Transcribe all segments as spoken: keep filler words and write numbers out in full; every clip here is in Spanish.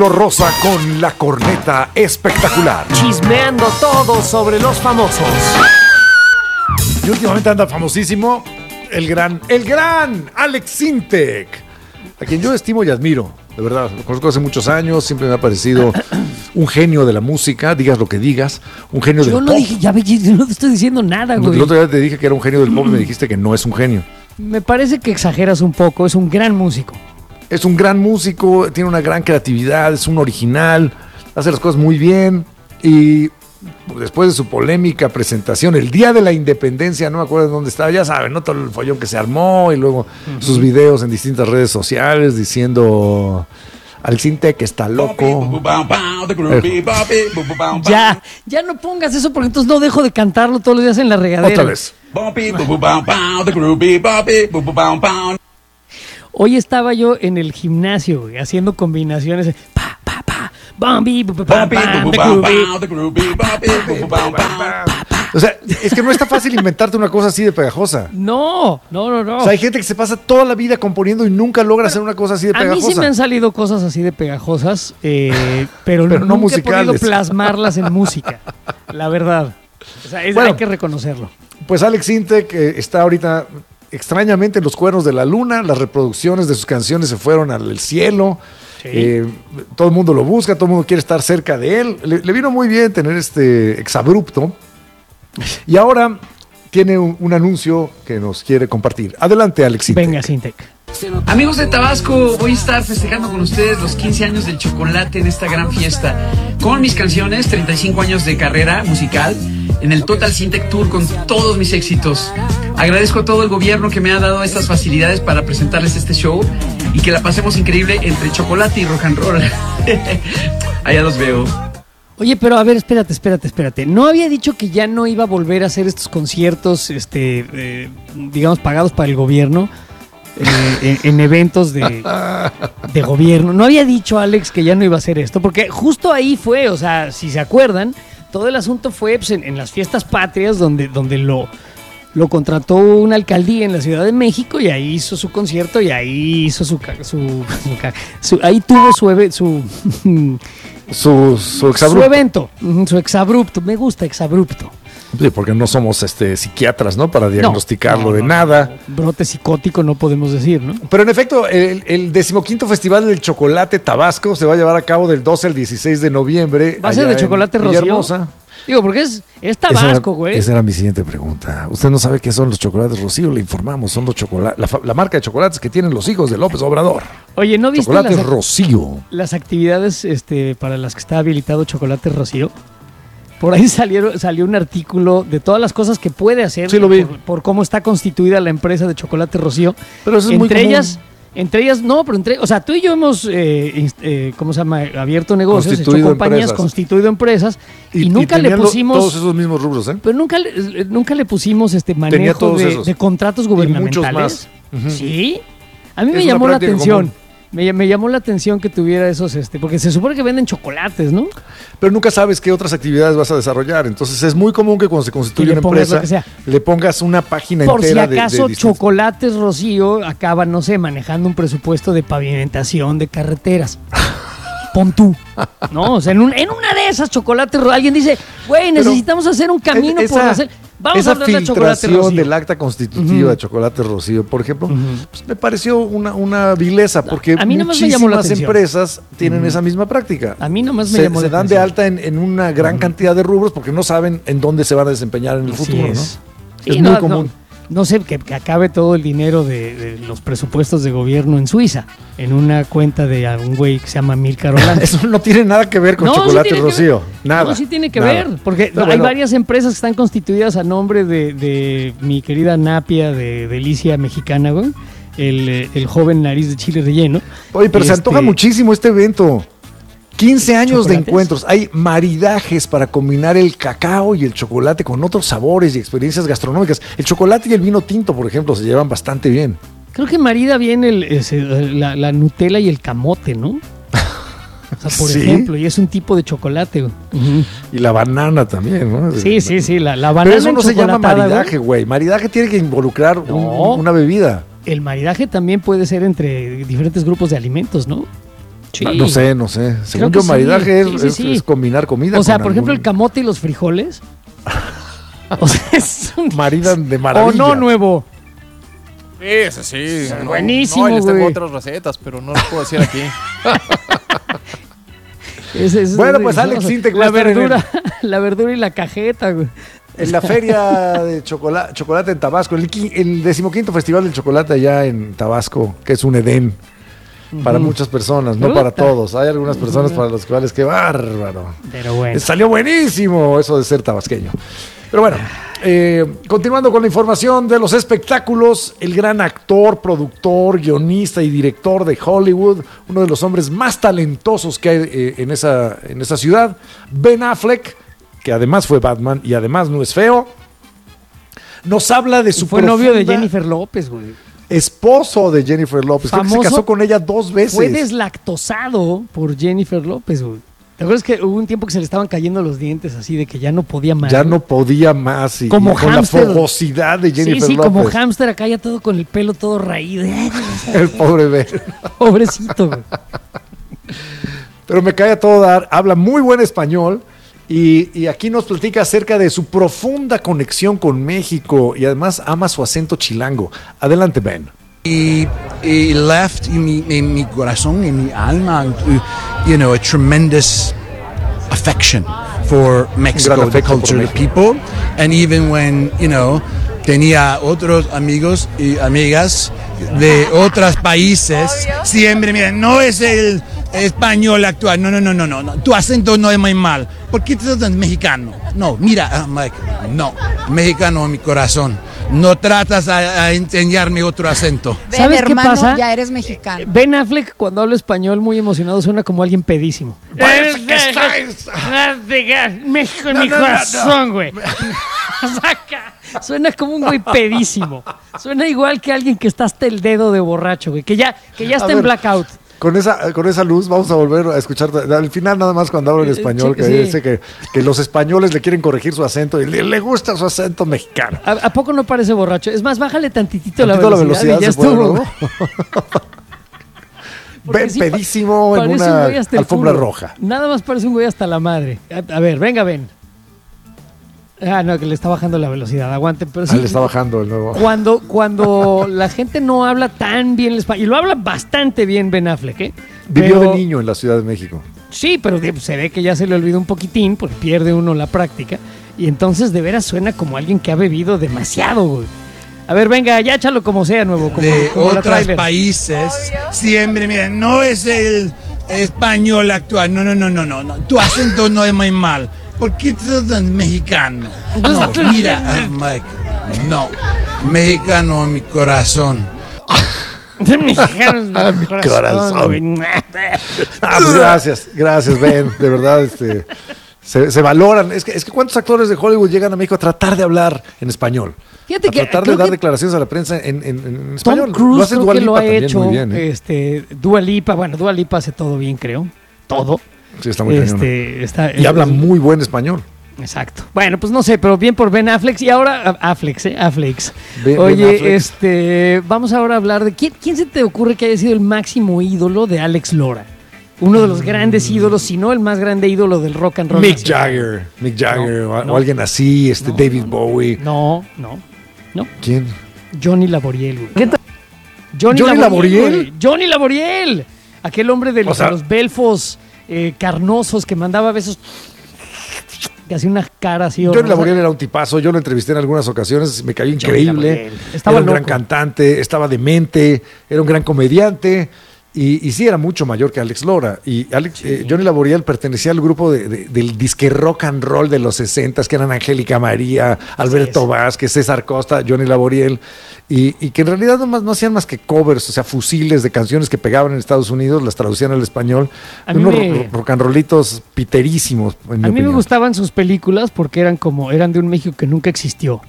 Círculo Rosa con la corneta espectacular. Chismeando todo sobre los famosos. Y últimamente anda famosísimo el gran, el gran Alex Sintek, a quien yo estimo y admiro, de verdad. Lo conozco hace muchos años, siempre me ha parecido un genio de la música, digas lo que digas, un genio Yo del no pop. dije, ya ve, yo no te estoy diciendo nada, güey. El otro día te dije que era un genio del pop y me dijiste que no es un genio. Me parece que exageras un poco, es un gran músico. Es un gran músico, tiene una gran creatividad, es un original, hace las cosas muy bien y después de su polémica presentación el día de la independencia, no me acuerdo dónde estaba, ya saben, ¿no? Todo el follón que se armó y luego uh-huh. sus videos en distintas redes sociales diciendo Alex Sintek que está loco. Ya, ya no pongas eso porque entonces no dejo de cantarlo todos los días en la regadera. Otra vez. Hoy estaba yo en el gimnasio, güey, haciendo combinaciones. Pa, pa, pa, bombi, pa, pa, o sea, es que no está fácil inventarte una cosa así de pegajosa. No, no, no, no. O sea, hay gente que se pasa toda la vida componiendo y nunca logra pero hacer una cosa así de pegajosa. A mí sí me han salido cosas así de pegajosas, eh, pero, pero no nunca musicales. He podido plasmarlas en música, la verdad. O sea, es, bueno, hay que reconocerlo. Pues Alex Sintek eh, está ahorita extrañamente en los cuernos de la luna, las reproducciones de sus canciones se fueron al cielo. Sí. Eh, todo el mundo lo busca, todo el mundo quiere estar cerca de él. Le, le vino muy bien tener este exabrupto. Y ahora tiene un, un anuncio que nos quiere compartir. Adelante, Alex Sintek. Venga, Sintek. Amigos de Tabasco, voy a estar festejando con ustedes los quince años del chocolate en esta gran fiesta. Con mis canciones, treinta y cinco años de carrera musical, en el Total Sintek Tour con todos mis éxitos. Agradezco a todo el gobierno que me ha dado estas facilidades para presentarles este show y que la pasemos increíble entre chocolate y rock and roll. Allá los veo. Oye, pero a ver, espérate, espérate, espérate. ¿No había dicho que ya no iba a volver a hacer estos conciertos, este, eh, digamos, pagados para el gobierno? Eh, en, en eventos de, de gobierno. ¿No había dicho Alex que ya no iba a hacer esto? Porque justo ahí fue, o sea, si se acuerdan, todo el asunto fue pues, en, en las fiestas patrias donde, donde lo, lo contrató una alcaldía en la Ciudad de México y ahí hizo su concierto y ahí hizo su... su, su, su ahí tuvo su... su Su, su exabrupto. Su evento, su exabrupto. Me gusta exabrupto. Sí, porque no somos este, psiquiatras, ¿no? Para diagnosticarlo no, no, de no, nada. No, brote psicótico no podemos decir, ¿no? Pero en efecto, el, el decimoquinto Festival del Chocolate Tabasco se va a llevar a cabo del doce al dieciséis de noviembre. ¿Va a ser de chocolate Rocío? Digo, porque es, es Tabasco, güey. Esa, esa era mi siguiente pregunta. Usted no sabe qué son los chocolates Rocío, le informamos. Son los chocolates, la, la marca de chocolates que tienen los hijos de López Obrador. Oye, ¿no viste Chocolates las, Rocío. Las actividades este, para las que está habilitado Chocolate Rocío? Por ahí salieron, salió un artículo de todas las cosas que puede hacer sí, lo vi. Por, por cómo está constituida la empresa de Chocolate Rocío. Pero eso es entre muy ellas, común. Entre ellas, no, pero entre, o sea, tú y yo hemos, eh, eh, ¿cómo se llama? Abierto negocios, hecho compañías, empresas. constituido empresas y, y nunca y le pusimos todos esos mismos rubros, ¿eh? Pero nunca le, nunca le pusimos este manejo de, de contratos gubernamentales. Y muchos más. Uh-huh. Sí, a mí es me llamó la atención. Común. Me, me llamó la atención que tuviera esos, este, porque se supone que venden chocolates, ¿no? Pero nunca sabes qué otras actividades vas a desarrollar. Entonces es muy común que cuando se constituye una empresa le pongas una página Por entera si acaso, de, de Chocolates Rocío acaba, no sé, manejando un presupuesto de pavimentación de carreteras. Pon tú, ¿no? O sea, en, un, en una de esas Chocolates Rocío, alguien dice, güey, necesitamos hacer un camino esa, por hacer... Vamos esa a hablar de Chocolate Rocío. Del acta constitutiva uh-huh. de Chocolate Rocío, por ejemplo, uh-huh. pues me pareció una, una vileza, porque a mí muchísimas empresas tienen uh-huh. esa misma práctica. A mí nomás me se, llamó se la dan atención. de alta en, en una gran uh-huh. cantidad de rubros porque no saben en dónde se van a desempeñar en el Así futuro, es. ¿no? Es sí, muy no, común. No. No sé, que, que acabe todo el dinero de, de los presupuestos de gobierno en Suiza, en una cuenta de un güey que se llama Milcar Holanda. Eso no tiene nada que ver con no, Chocolate sí Rocío. Ver, nada. No, sí tiene que nada. ver, porque no, hay bueno. varias empresas que están constituidas a nombre de, de mi querida Napia de Delicia Mexicana, güey, el, el joven nariz de chile relleno. Oye, pero este... se antoja muchísimo este evento. quince años de encuentros, hay maridajes para combinar el cacao y el chocolate con otros sabores y experiencias gastronómicas. El chocolate y el vino tinto, por ejemplo, se llevan bastante bien. Creo que marida bien el, ese, la, la Nutella y el camote, ¿no? O sea, por ¿Sí? ejemplo, y es un tipo de chocolate. Uh-huh. Y la banana también, ¿no? Sí, sí, sí, la, la banana. Pero eso no se llama maridaje, güey. Maridaje tiene que involucrar no. un, una bebida. El maridaje también puede ser entre diferentes grupos de alimentos, ¿no? Sí. No sé, no sé. Según que yo, maridaje sí. es, Sí, sí, es- sí. es combinar comida. O sea, con por ejemplo, algún- el camote y los frijoles. O sea, es un... maridan de maravilla. O no, nuevo. Sí, ese sí. No, buenísimo, No, y les tengo güey. otras recetas, pero no las puedo decir aquí. Ese- ese- Bueno, ese- pues, Alex o sea, Sintek va la a estar en verdura, la verdura y la cajeta, güey. En la feria de chocolate, chocolate en Tabasco, el, qui- el decimoquinto festival del chocolate allá en Tabasco, que es un Edén para Ujú. muchas personas, no Puta. para todos. Hay algunas personas para las cuales, qué bárbaro. Pero bueno. Salió buenísimo eso de ser tabasqueño. Pero bueno, eh, continuando con la información de los espectáculos, el gran actor, productor, guionista y director de Hollywood, uno de los hombres más talentosos que hay eh, en, esa, en esa ciudad, Ben Affleck, que además fue Batman y además no es feo, nos habla de su Fue novio de profunda- Jennifer López, güey. esposo de Jennifer López. Creo que se Famoso. casó con ella dos veces. Fue deslactosado por Jennifer López, güey. ¿Te acuerdas que hubo un tiempo que se le estaban cayendo los dientes así de que ya no podía más? Ya no podía más y, Como y con hámster. la fogosidad de Jennifer Sí, sí, López. como hámster acá ya todo con el pelo todo raído. El pobre Ben. Pobrecito, güey. Pero me cae a todo dar, habla muy buen español y, y aquí nos platica acerca de su profunda conexión con México y además ama su acento chilango. Adelante, Ben. y, y left en mi, en mi corazón, en mi alma, uh, you know, a tremendous affection for Mexico, Gran the afecto por culture, the México. people, and even when, you know, tenía otros amigos y amigas de otros países, siempre miren, no es el español actual, no, no, no, no, no, no, tu acento no es muy mal, ¿por qué te tratas mexicano? No, mira, I'm like, no, mexicano en mi corazón. No tratas a, a enseñarme otro acento. Ben, ¿Sabes qué hermano, pasa? ya eres mexicano. Ben Affleck, cuando habla español muy emocionado, suena como alguien pedísimo. Parece que estáis- México en No, mi no, no, corazón, güey. Saca. Suena como un güey pedísimo. Suena igual que alguien que está hasta el dedo de borracho, güey. Que ya, que ya A está en ver, blackout. Con esa, con esa luz vamos a volver a escuchar al final nada más cuando hablo en Eh, español, sí, que sí. dice que, que los españoles le quieren corregir su acento y le, le gusta su acento mexicano. ¿A, a poco no parece borracho? Es más, bájale tantitito, Tantito la velocidad, y ya se puede, estuvo. ¿no? Porque Ben sí pa- pedísimo en parece una un güey hasta el alfombra culo. roja. Nada más parece un güey hasta la madre. A, a ver, venga, Ben. Ah, no, que le está bajando la velocidad. Aguanten, pero sí. Ah, le está bajando el nuevo. Cuando, cuando la gente no habla tan bien el español, y lo habla bastante bien Ben Affleck, ¿eh? Vivió Pero- de niño en la Ciudad de México. Sí, pero de- se ve que ya se le olvidó un poquitín, porque pierde uno la práctica. Y entonces de veras suena como alguien que ha bebido demasiado, güey. A ver, venga, ya échalo como sea, nuevo. Como, de como la otros trailer. países, siempre, miren, no es el español actual, no, no, no, no, no, no. Tu acento no es muy mal, ¿por qué te tratas mexicano? No, mira, I'm like, no, mexicano en mi corazón. Mexicanos, Ah, mi corazón. güey. Ah, pues gracias, gracias, Ben. De verdad, este, se, se valoran. Es que, es que ¿cuántos actores de Hollywood llegan a México a tratar de hablar en español? Fíjate a que tratar de creo dar que declaraciones a la prensa en, en- en Tom español. Cruise lo hace creo Dua que Lipa lo ha también hecho. muy bien. ¿eh? Este, Dua Lipa, bueno, Dua Lipa hace todo bien, creo. Todo. Sí, está muy cañón. Este, está, Y habla muy buen español. Exacto. Bueno, pues no sé, pero bien por Ben Affleck. Y ahora, a- Affleck, ¿eh? Affleck. Ben- Oye, Ben Affleck. este, vamos ahora a hablar de quién, quién se te ocurre que haya sido el máximo ídolo de Alex Lora. Uno de los grandes ídolos, si no el más grande ídolo del rock and roll. Mick nacional. Jagger, Mick Jagger No, o, o no. alguien así, este No, David no, Bowie. No, no, no. ¿Quién? Johnny Laboriel, güey. ¿Qué tal? Johnny, ¿Johnny Laboriel? güey. Johnny Laboriel. Aquel hombre de los, O sea- de los belfos eh, carnosos que mandaba besos. Que hacía una cara así. Johnny horrorosa. Laboriel era un tipazo, yo lo entrevisté en algunas ocasiones, me cayó Johnny increíble. Laboriel. Estaba Era un gran loco. cantante, estaba demente, era un gran comediante y, y sí era mucho mayor que Alex Lora. Y Alex, eh, Johnny Laboriel pertenecía al grupo de- de- del disque rock and roll de los sesentas, que eran Angélica María, Alberto es. Vázquez, César Costa, Johnny Laboriel, y, y que en realidad no, más, no hacían más que covers, o sea, fusiles de canciones que pegaban en Estados Unidos, las traducían al español. A mí Unos me- ro- rock and rollitos piterísimos, en mi A mí me opinión. gustaban sus películas porque eran como, eran de un México que nunca existió.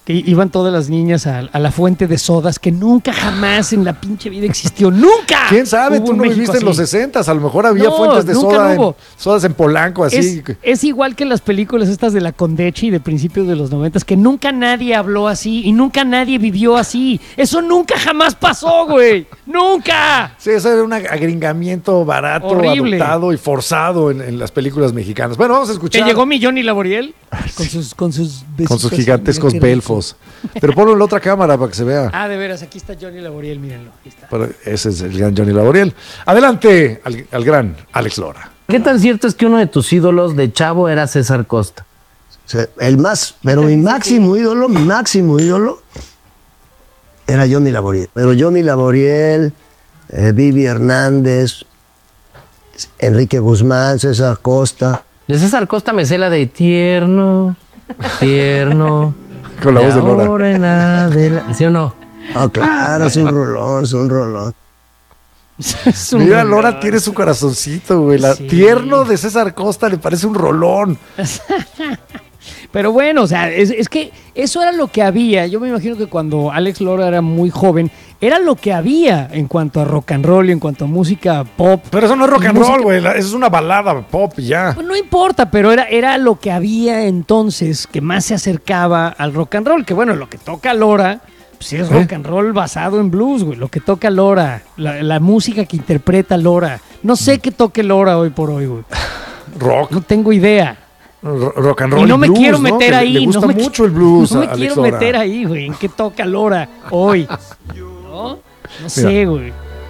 que iban todas las niñas a, a la fuente de sodas que nunca jamás en la pinche vida existió. ¡Nunca! ¿Quién sabe? Hubo Tú en no México viviste en así. los sesentas, a lo mejor había No, fuentes de nunca soda, hubo. en, sodas en Polanco, así. Es, es igual que las películas estas de la Condechi de principios de los noventas, que nunca nadie habló así y nunca nadie vivió así. Eso nunca jamás pasó, güey. ¡Nunca! Sí, eso era un agringamiento barato, Horrible. adoptado y forzado en, en las películas mexicanas. Bueno, vamos a ¿Te escuchar llegó mi Johnny Laboriel? Con sus, con sus besitos con sus así, gigantescos mira qué rico. belfos. Pero ponlo en la otra cámara para que se vea. Ah, de veras, aquí está Johnny Laboriel, mírenlo. Aquí está. Pero ese es el gran Johnny Laboriel. Adelante al, al gran Alex Lora. ¿Qué tan cierto es que uno de tus ídolos de chavo era César Costa? O sea, el más, pero mi máximo ídolo, mi máximo ídolo era Johnny Laboriel. Pero Johnny Laboriel, eh, Vivi Hernández, Enrique Guzmán, César Costa. De César Costa me sé la de tierno, tierno. Con la voz de Lora. ahora en adelante. ¿Sí o no? Ah, claro, es un rolón, es un rolón. Es un Mira, rolón. Lora tiene su corazoncito, güey. La Sí. tierno de César Costa le parece un rolón. Pero bueno, o sea, es, es que eso era lo que había. Yo me imagino que cuando Alex Lora era muy joven, era lo que había en cuanto a rock and roll y en cuanto a música pop. Pero eso no es rock and Música- roll, güey. la- Eso es una balada pop y ya. Pues no importa, pero era, era lo que había entonces que más se acercaba al rock and roll. Que bueno, lo que toca Lora, pues sí es rock and roll basado en blues, güey. Lo que toca Lora, la, la música que interpreta Lora. No sé qué toque Lora hoy por hoy, güey. Rock, No tengo idea. ro- rock and roll. Y no me blues, quiero ¿no? meter Que le- ahí. Le gusta no me mucho qui- el blues No me a Alex quiero Lora. meter ahí, güey. ¿En qué toca Lora hoy? ¿No? No sé, güey.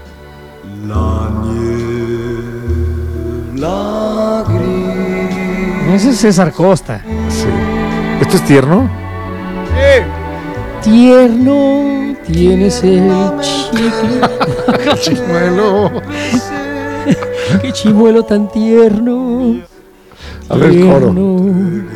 Ese es César Costa. Sí. ¿Esto es tierno? Tierno tienes el chicle. Chimuelo. Qué chimuelo tan tierno. A ver el coro. Tierno.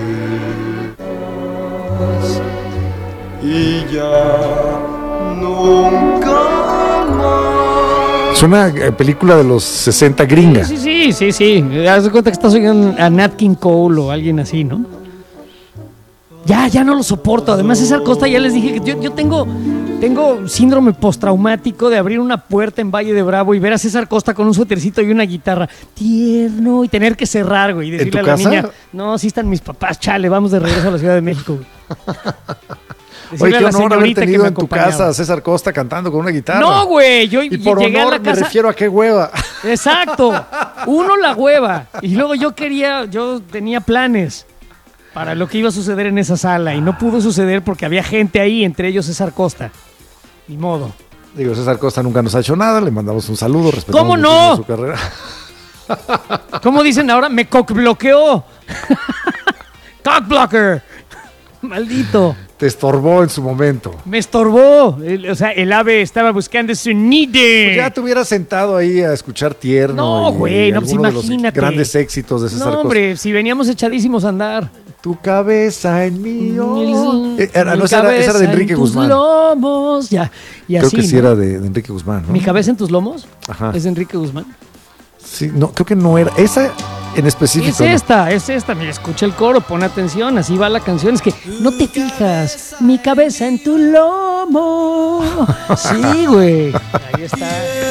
Es una eh, película de los sesenta gringa. Sí, sí, sí, sí. Haz de cuenta que estás oyendo a Nat King Cole o alguien así, ¿no? Ya, ya no lo soporto. Además, César Costa, ya les dije que yo, yo tengo, tengo síndrome postraumático de abrir una puerta en Valle de Bravo y ver a César Costa con un suétercito y una guitarra tierno y tener que cerrar, güey, y decirle tu a la casa? niña, no, sí están mis papás, chale, vamos de regreso a la Ciudad de México, güey. Oye, Decirle qué a la honor haber señorita que tenido me en tu acompañaba. casa a César Costa cantando con una guitarra. No, güey, yo Y por llegué honor a la me casa. refiero a qué hueva. Exacto. Uno la hueva. Y luego yo quería, yo tenía planes para lo que iba a suceder en esa sala. Y no pudo suceder porque había gente ahí, entre ellos César Costa. Ni modo. Digo, César Costa nunca nos ha hecho nada, le mandamos un saludo, respetamos ¿Cómo no? muchísimo su carrera. ¿Cómo dicen ahora? Me cockbloqueó. Cockblocker. Maldito. Te estorbó en su momento. Me estorbó. El- o sea, el ave estaba buscando su nido. Pues ya te hubieras sentado ahí a escuchar tierno. No, y- güey, y no, pues alguno de los imagínate. grandes éxitos de César No, Costa. hombre, si veníamos echadísimos a andar. Tu cabeza en mí. oh. Mi Eh, era, no, esa era, esa era de cabeza Enrique en tus Guzmán. lomos. Ya, y Creo así, que sí ¿no? era de, de Enrique Guzmán, ¿no? Mi cabeza en tus lomos. Ajá. Es de Enrique Guzmán. Sí, no, creo que no era. Esa en específico. Es no. esta, es esta. Mira, escucha el coro, pon atención, así va la canción. Es que no te fijas. Mi cabeza en tu lomo. Sí, güey. Ahí está.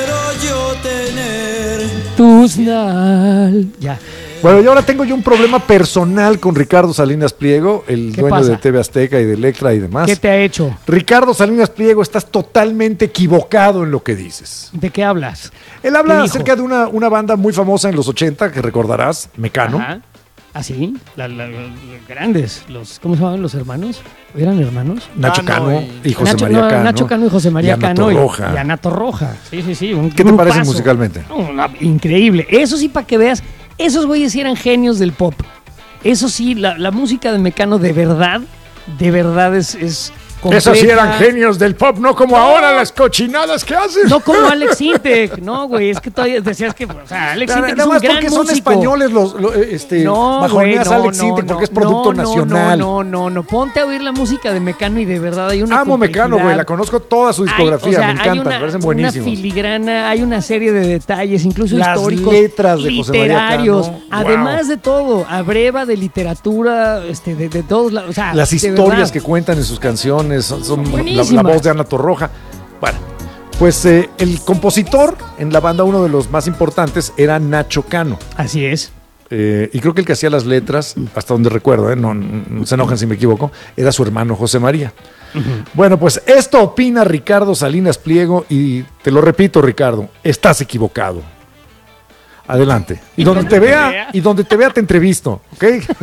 Tus nal. Ya. Bueno, y ahora tengo yo un problema personal con Ricardo Salinas Pliego, el ¿Qué dueño pasa? de T V Azteca y de Electra y demás. ¿Qué te ha hecho? Ricardo Salinas Pliego, estás totalmente equivocado en lo que dices. ¿De qué hablas? Él habla ¿Qué dijo? acerca de una, una banda muy famosa en los ochenta, que recordarás, Mecano. Ajá. ¿Ah, sí? La- la- la- los grandes. Los, ¿Cómo se llamaban los hermanos? ¿Eran hermanos? Nacho Cano Cano y- y José Nacho, María no, Cano. Nacho Cano y José María y Ana Cano. Torroja. Y, y Ana Torroja. Sí, sí, sí. un ¿Qué te parece grupazo. musicalmente? Una- increíble. Eso sí, para que veas, esos güeyes sí eran genios del pop. Eso sí, la, la música de Mecano de verdad, de verdad es, es completa. Esos sí eran genios del pop, no como No. ahora las cochinadas que hacen. No como Alex Intec, no, güey, es que todavía decías que, o sea, Alex Nada, Intec es nada un más gran porque son músico. españoles los, los, este, No, güey, bajoneas no, Alex no, Intec no, porque es producto no, nacional. No, no, no, no, ponte a oír la música de Mecano y de verdad hay una Amo Mecano, güey, la conozco toda su discografía, Hay, o sea, me encanta, hay una, me parecen una buenísimos. filigrana, hay una serie de detalles, incluso Las históricos, letras de José María literarios, Cano, además wow. de todo, abreva de literatura, este, de, de todos lados, o sea, Las de historias verdad. que cuentan en sus canciones son, son la, la Buenísimas. voz de Ana Torroja. Bueno, pues eh, el compositor en la banda, uno de los más importantes, era Nacho Cano. Así es. Eh, y creo que el que hacía las letras, hasta donde recuerdo, eh, no, no se enojen si me equivoco, era su hermano José María. Uh-huh. Bueno, pues esto opina Ricardo Salinas Pliego y te lo repito, Ricardo, estás equivocado. Adelante. Y donde te vea, y donde te vea te entrevisto, ¿ok? ¿Qué es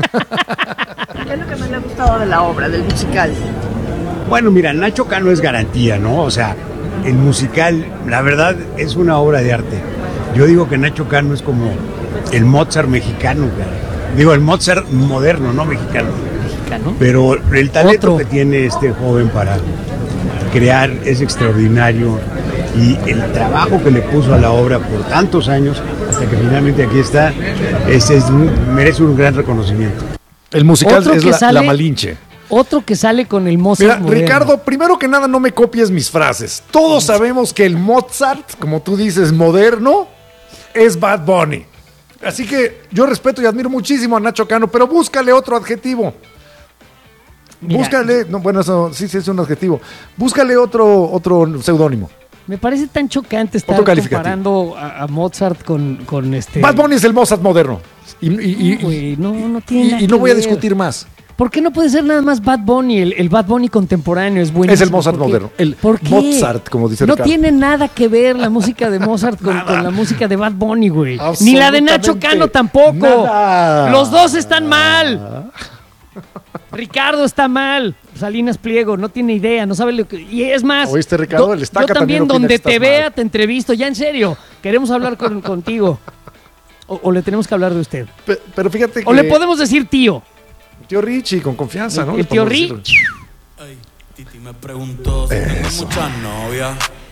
lo que más le ha gustado de la obra, del musical? Bueno, mira, Nacho Cano es garantía, ¿no? O sea, el musical, la verdad, es una obra de arte. Yo digo que Nacho Cano es como el Mozart mexicano, cara. Digo, el Mozart moderno, no mexicano. Mexicano. Pero el talento Otro. que tiene este joven para crear es extraordinario. Y el trabajo que le puso a la obra por tantos años, hasta que finalmente aquí está, es, es un- merece un gran reconocimiento. El musical Otro es que la, sale- la Malinche. Otro que sale con el Mozart Mira, moderno. Ricardo, primero que nada, no me copies mis frases. Todos sabemos que el Mozart, como tú dices, moderno, es Bad Bunny. Así que yo respeto y admiro muchísimo a Nacho Cano, pero búscale otro adjetivo. Mira, Búscale, no, bueno, eso sí, sí es un adjetivo. Búscale otro, otro seudónimo. Me parece tan chocante estar Otro calificativo. comparando a, a Mozart con, con este... Bad Bunny es el Mozart moderno. Y, y- y- No, güey, no, no tiene y- nada y no que voy a ver. discutir más. ¿Por qué no puede ser nada más Bad Bunny? El, el Bad Bunny contemporáneo es buenísimo. Es el Mozart ¿Por qué? moderno, el ¿Por qué? Mozart, como dice No Ricardo. tiene nada que ver la música de Mozart con, con la música de Bad Bunny, güey. Ni la de Nacho Absolutamente Cano tampoco. nada. Los dos están mal. Ricardo está mal. Salinas Pliego no tiene idea, no sabe lo que... Y es más... ¿Oíste, Ricardo? do- El Estaca yo también, también opina donde que estás te vea, mal. te entrevisto. Ya en serio, queremos hablar con- contigo. O, o le tenemos que hablar de usted. Pe- Pero fíjate que... O le podemos decir tío. Tío Richie, con confianza, ¿no? El Le tío podemos Rich. decir- Titi me preguntó si tengo muchas novias.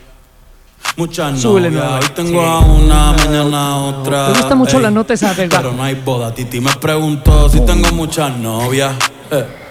Muchas Súbele, novias. nueva. Hoy tengo a una, mañana a otra. Me gusta mucho Ey, la nota esa, ¿verdad? Pero no hay boda. Titi me preguntó si tengo muchas novias. Eh.